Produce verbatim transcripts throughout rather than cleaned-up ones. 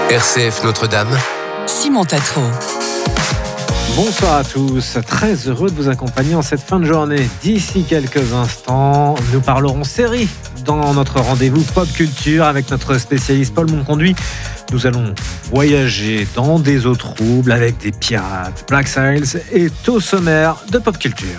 R C F Notre-Dame, Simon Tatro. Bonsoir à tous, très heureux de vous accompagner en cette fin de journée. D'ici quelques instants, nous parlerons série dans notre rendez-vous Pop Culture avec notre spécialiste Paul Monconduit. Nous allons voyager dans des eaux troubles avec des pirates, Black Sails et au sommaire de Pop Culture.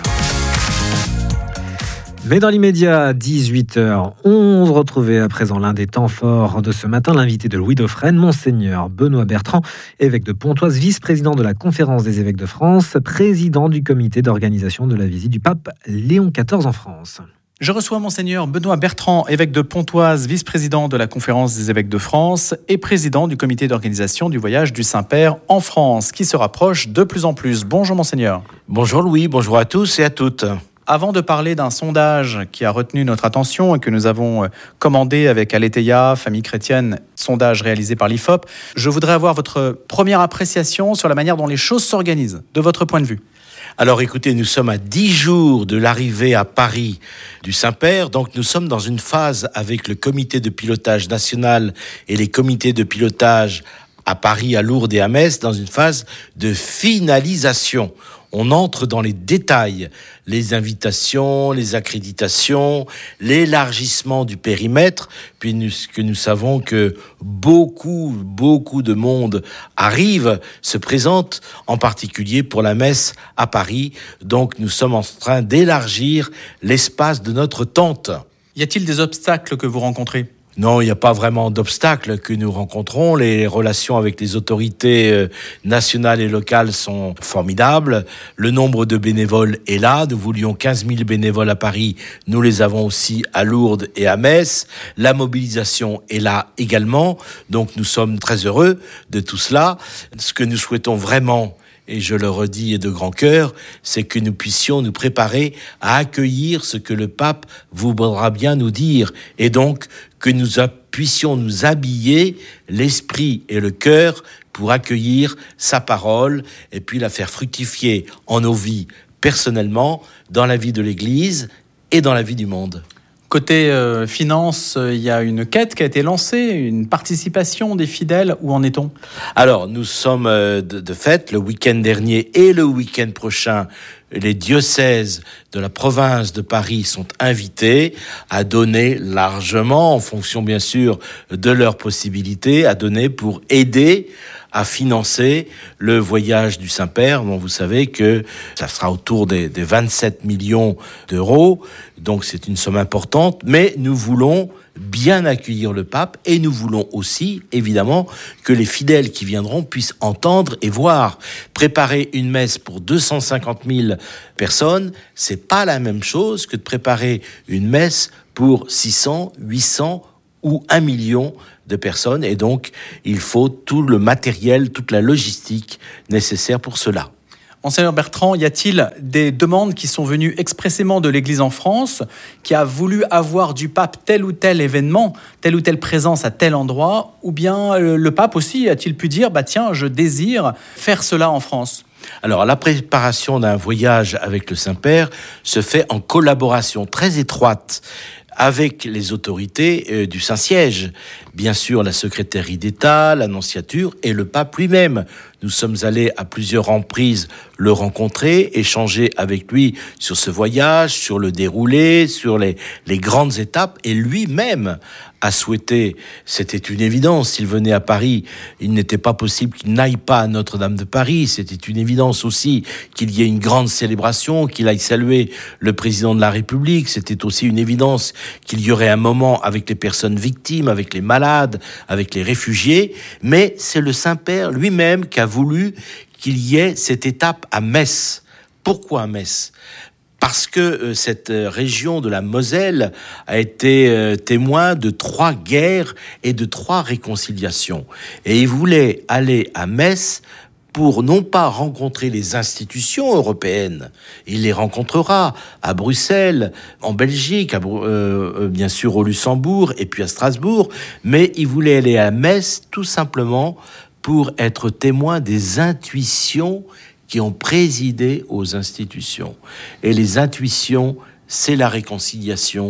Mais dans l'immédiat, dix-huit heures onze, retrouvez à présent l'un des temps forts de ce matin, l'invité de Louis Dauphren, Monseigneur Benoît Bertrand, évêque de Pontoise, vice-président de la Conférence des évêques de France, président du comité d'organisation de la visite du pape Léon quatorze en France. Je reçois Monseigneur Benoît Bertrand, évêque de Pontoise, vice-président de la Conférence des évêques de France et président du comité d'organisation du voyage du Saint-Père en France, qui se rapproche de plus en plus. Bonjour Monseigneur. Bonjour Louis, bonjour à tous et à toutes. Avant de parler d'un sondage qui a retenu notre attention et que nous avons commandé avec Aletheia, Famille Chrétienne, sondage réalisé par l'I F O P, je voudrais avoir votre première appréciation sur la manière dont les choses s'organisent, de votre point de vue. Alors écoutez, nous sommes à dix jours de l'arrivée à Paris du Saint-Père, donc nous sommes dans une phase avec le comité de pilotage national et les comités de pilotage à Paris, à Lourdes et à Metz, dans une phase de finalisation. On entre dans les détails, les invitations, les accréditations, l'élargissement du périmètre, puisque nous savons que beaucoup, beaucoup de monde arrive, se présente, en particulier pour la messe à Paris. Donc nous sommes en train d'élargir l'espace de notre tente. Y a-t-il des obstacles que vous rencontrez ? Non, il n'y a pas vraiment d'obstacles que nous rencontrons. Les relations avec les autorités nationales et locales sont formidables. Le nombre de bénévoles est là. Nous voulions quinze mille bénévoles à Paris. Nous les avons aussi à Lourdes et à Metz. La mobilisation est là également. Donc nous sommes très heureux de tout cela. Ce que nous souhaitons vraiment, et je le redis de grand cœur, c'est que nous puissions nous préparer à accueillir ce que le pape voudra bien nous dire. Et donc, que nous puissions nous habiller l'esprit et le cœur pour accueillir sa parole et puis la faire fructifier en nos vies personnellement, dans la vie de l'Église et dans la vie du monde. Côté euh, finances, il euh, y a une quête qui a été lancée, une participation des fidèles. Où en est-on ? Alors, nous sommes euh, de, de fait, le week-end dernier et le week-end prochain, les diocèses de la province de Paris sont invités à donner largement, en fonction bien sûr de leurs possibilités, à donner pour aider à financer le voyage du Saint-Père, dont vous savez que ça sera autour des, des vingt-sept millions d'euros. Donc c'est une somme importante, mais nous voulons bien accueillir le pape et nous voulons aussi, évidemment, que les fidèles qui viendront puissent entendre et voir. Préparer une messe pour deux cent cinquante mille personnes, c'est pas la même chose que de préparer une messe pour six cents, huit cents ou un million de personnes. Et donc, il faut tout le matériel, toute la logistique nécessaire pour cela. Monseigneur Bertrand, y a-t-il des demandes qui sont venues expressément de l'Église en France, qui a voulu avoir du pape tel ou tel événement, telle ou telle présence à tel endroit, ou bien le pape aussi a-t-il pu dire, bah tiens, je désire faire cela en France ? Alors, la préparation d'un voyage avec le Saint-Père se fait en collaboration très étroite avec les autorités euh, du Saint-Siège. Bien sûr, la secrétairie d'État, l'annonciature et le pape lui-même. Nous sommes allés à plusieurs reprises le rencontrer, échanger avec lui sur ce voyage, sur le déroulé, sur les, les grandes étapes. Et lui-même a souhaité, c'était une évidence, s'il venait à Paris, il n'était pas possible qu'il n'aille pas à Notre-Dame de Paris. C'était une évidence aussi qu'il y ait une grande célébration, qu'il aille saluer le président de la République. C'était aussi une évidence qu'il y aurait un moment avec les personnes victimes, avec les malades, avec les réfugiés. Mais c'est le Saint-Père lui-même qui a voulu qu'il y ait cette étape à Metz. Pourquoi à Metz ? Parce que euh, cette euh, région de la Moselle a été euh, témoin de trois guerres et de trois réconciliations. Et il voulait aller à Metz pour non pas rencontrer les institutions européennes, il les rencontrera à Bruxelles, en Belgique, à, euh, bien sûr au Luxembourg et puis à Strasbourg, mais il voulait aller à Metz tout simplement pour être témoin des intuitions qui ont présidé aux institutions. Et les intuitions, c'est la réconciliation,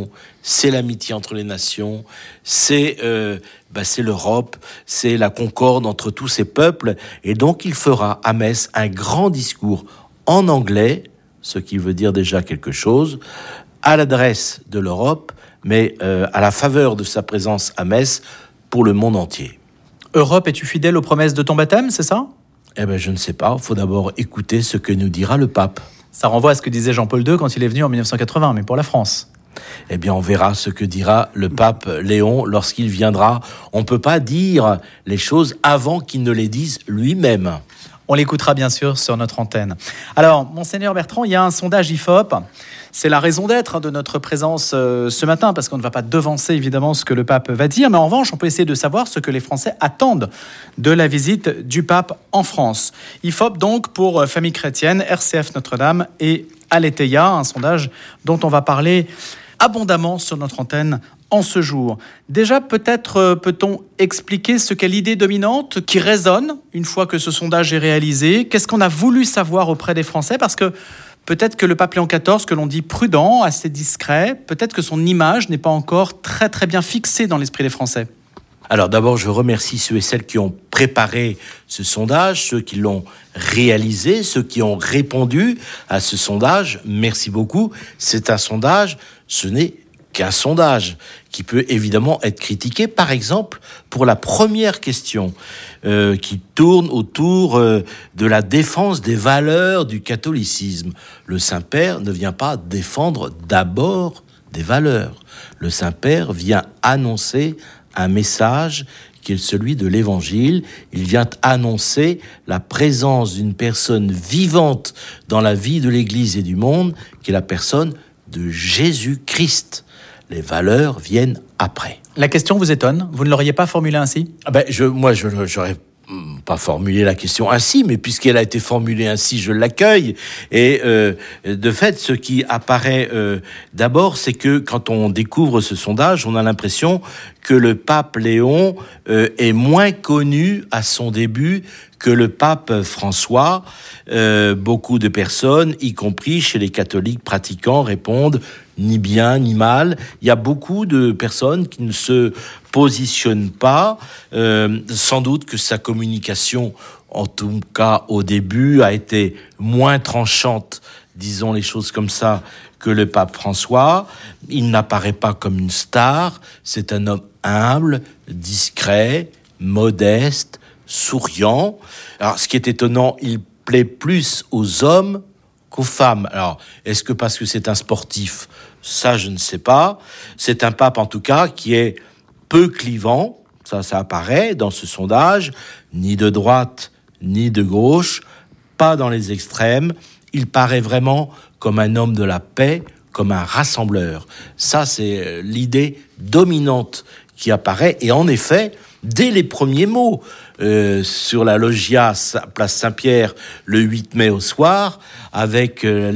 c'est l'amitié entre les nations, c'est, euh, bah, c'est l'Europe, c'est la concorde entre tous ces peuples. Et donc, il fera à Metz un grand discours en anglais, ce qui veut dire déjà quelque chose, à l'adresse de l'Europe, mais euh, à la faveur de sa présence à Metz pour le monde entier. Europe, es-tu fidèle aux promesses de ton baptême, c'est ça ? Eh bien, je ne sais pas. Il faut d'abord écouter ce que nous dira le pape. Ça renvoie à ce que disait Jean-Paul deux quand il est venu en dix-neuf cent quatre-vingts, mais pour la France. Eh bien, on verra ce que dira le pape Léon lorsqu'il viendra. On ne peut pas dire les choses avant qu'il ne les dise lui-même. On l'écoutera bien sûr sur notre antenne. Alors, Monseigneur Bertrand, il y a un sondage I F O P. C'est la raison d'être de notre présence ce matin, parce qu'on ne va pas devancer évidemment ce que le pape va dire, mais en revanche, on peut essayer de savoir ce que les Français attendent de la visite du pape en France. I F O P donc pour Famille Chrétienne, R C F Notre-Dame et Aletheia, un sondage dont on va parler abondamment sur notre antenne en ce jour. Déjà, peut-être peut-on expliquer ce qu'est l'idée dominante qui résonne une fois que ce sondage est réalisé. Qu'est-ce qu'on a voulu savoir auprès des Français ? Parce que peut-être que le pape Léon quatorze, que l'on dit prudent, assez discret, peut-être que son image n'est pas encore très très bien fixée dans l'esprit des Français. Alors d'abord, je remercie ceux et celles qui ont préparé ce sondage, ceux qui l'ont réalisé, ceux qui ont répondu à ce sondage. Merci beaucoup. C'est un sondage, ce n'est qu'un sondage qui peut évidemment être critiqué, par exemple, pour la première question euh, qui tourne autour euh, de la défense des valeurs du catholicisme. Le Saint-Père ne vient pas défendre d'abord des valeurs. Le Saint-Père vient annoncer un message qui est celui de l'Évangile. Il vient annoncer la présence d'une personne vivante dans la vie de l'Église et du monde, qui est la personne de Jésus-Christ. Les valeurs viennent après. La question vous étonne ? Vous ne l'auriez pas formulée ainsi ? Ah ben, je, moi, je n'aurais pas formulé la question ainsi, mais puisqu'elle a été formulée ainsi, je l'accueille. Et euh, de fait, ce qui apparaît euh, d'abord, c'est que quand on découvre ce sondage, on a l'impression que le pape Léon euh, est moins connu à son début que le pape François. Euh, beaucoup de personnes, y compris chez les catholiques pratiquants, répondent ni bien ni mal. Il y a beaucoup de personnes qui ne se positionnent pas. Euh, sans doute que sa communication, en tout cas au début, a été moins tranchante, disons les choses comme ça, que le pape François. Il n'apparaît pas comme une star. C'est un homme humble, discret, modeste, souriant. Alors, ce qui est étonnant, il plaît plus aux hommes qu'aux femmes. Alors, est-ce que parce que c'est un sportif ? Ça, je ne sais pas. C'est un pape, en tout cas, qui est peu clivant. Ça, ça apparaît dans ce sondage. Ni de droite, ni de gauche. Pas dans les extrêmes. Il paraît vraiment comme un homme de la paix, comme un rassembleur. Ça, c'est l'idée dominante qui apparaît. Et en effet, dès les premiers mots, euh, sur la loggia place Saint-Pierre, le huit mai au soir, avec euh,